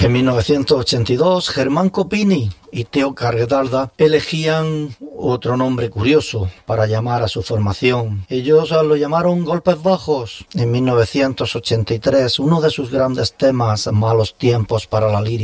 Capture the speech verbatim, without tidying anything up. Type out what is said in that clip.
En mil novecientos ochenta y dos, Germán Copini y Teo Cardarda elegían otro nombre curioso para llamar a su formación. Ellos lo llamaron Golpes Bajos. En mil novecientos ochenta y tres, uno de sus grandes temas, Malos tiempos para la lírica,